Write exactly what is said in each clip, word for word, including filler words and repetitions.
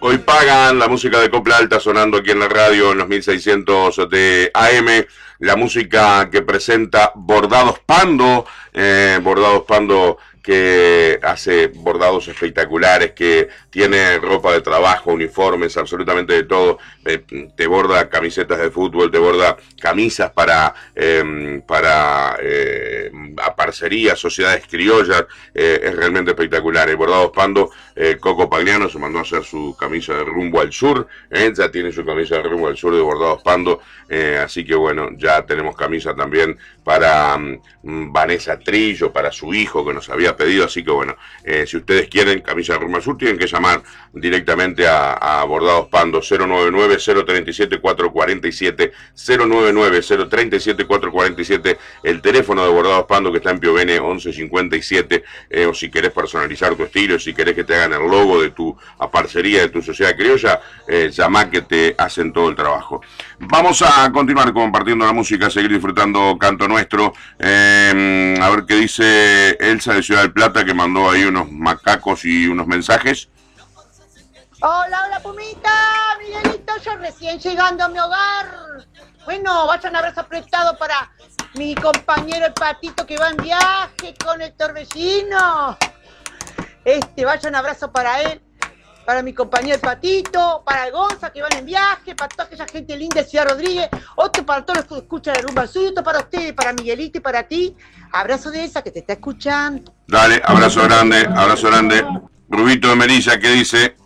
Hoy pagan la música de Copla Alta sonando aquí en la radio en los mil seiscientos de A M. La música que presenta Bordados Pando, eh, Bordados Pando que hace bordados espectaculares, que tiene ropa de trabajo, uniformes, absolutamente de todo. Eh, te borda camisetas de fútbol, te borda camisas para, eh, para eh, parcerías, sociedades criollas. Eh, es realmente espectacular. El Bordados Pando, eh, Coco Pagliano se mandó a hacer su camisa de Rumbo al Sur, eh, ya tiene su camisa de Rumbo al Sur de Bordados Pando, eh, así que bueno, ya tenemos camisa también para um, Vanessa Trillo, para su hijo que nos había pedido, así que bueno, eh, si ustedes quieren camisa de Rumbo al Sur, tienen que llamar directamente a, a Bordados Pando, cero nueve nueve, cero tres siete, cuatro cuatro siete, cero nueve nueve, cero tres siete, cuatro cuatro siete, el teléfono de Bordados Pando que está en Piovene once cincuenta y siete, eh, o si querés personalizar tu estilo, si querés que te hagan el logo de tu parcería, de tu sociedad criolla, eh, llamá que te hacen todo el trabajo. Vamos a continuar compartiendo la música, seguir disfrutando Canto Nuestro. Eh, a ver qué dice Elsa de Ciudad del Plata, que mandó ahí unos macacos y unos mensajes. Hola, hola Pumita, Miguelito, yo recién llegando a mi hogar. Bueno, vaya un abrazo apretado para mi compañero el Patito que va en viaje con el Torbellino. Este, vaya un abrazo para él, para mi compañero el Patito, para el Gonza que van en viaje, para toda aquella gente linda de Ciudad Rodríguez, otro para todos los que escuchan el Rumbo al Sur, otro para ustedes, para Miguelito y para ti. Abrazo de esa que te está escuchando. Dale, abrazo grande, abrazo grande. Rubito de Melilla, ¿qué dice?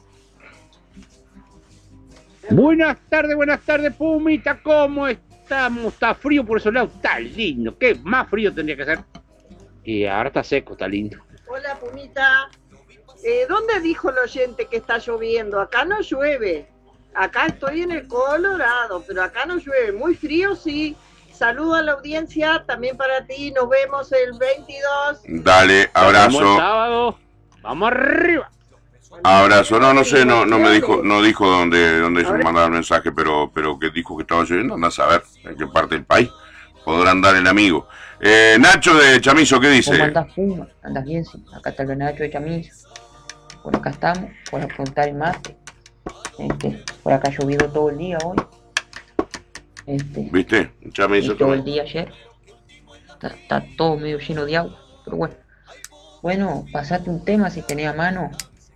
Buenas tardes, buenas tardes, Pumita, ¿cómo estamos? Está frío por esos lados, está lindo, ¿qué más frío tendría que ser? Y ahora está seco, está lindo. Hola, Pumita. Eh, ¿Dónde dijo el oyente que está lloviendo? Acá no llueve. Acá estoy en el Colorado, pero acá no llueve. Muy frío, sí. Saludo a la audiencia, también para ti. Nos vemos el veintidós. Dale, abrazo. Vamos sábado, vamos arriba. Abrazo, no, no sé, no, no me dijo, no dijo dónde, dónde yo mandaba el mensaje, pero, pero que dijo que estaba lloviendo, anda a saber en qué parte del país podrá andar el amigo. Eh, Nacho de Chamizo, ¿qué dice? ¿Cómo andas, Puma? ¿Andas bien? Sí. Acá está el Nacho de Chamizo. Por acá estamos, por afrontar el mate. Este, por acá ha llovido todo el día hoy. Este, ¿Viste? Chamizo todo el día ayer. Está, está todo medio lleno de agua, pero bueno. Bueno, pasate un tema si tenés a mano.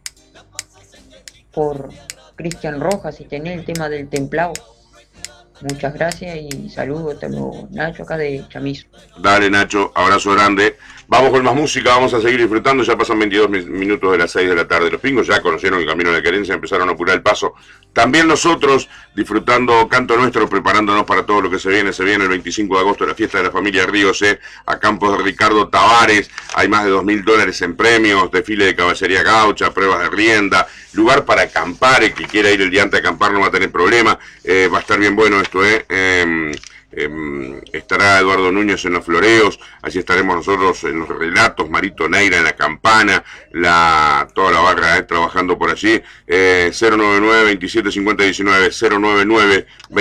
Por Cristian Rojas, si tenés el tema del templado. Muchas gracias y saludos, te lo Nacho acá de Chamizo. Dale, Nacho, abrazo grande. Vamos con más música, vamos a seguir disfrutando. Ya pasan veintidós minutos de las seis de la tarde. Los pingos ya conocieron el camino de la querencia, empezaron a apurar el paso. También nosotros, disfrutando Canto Nuestro, preparándonos para todo lo que se viene. Se viene el veinticinco de agosto, la fiesta de la familia Ríos, eh, a campos de Ricardo Tavares. Hay más de dos mil dólares en premios, desfile de caballería gaucha, pruebas de rienda, lugar para acampar. El que quiera ir el día antes a acampar no va a tener problema. Eh, va a estar bien bueno esto, eh. eh Eh, estará Eduardo Núñez en los floreos, allí estaremos nosotros en los relatos, Marito Neira en la campana, la toda la barra eh, trabajando por allí. eh, cero nueve nueve, veintisiete cincuenta diecinueve, cero nueve nueve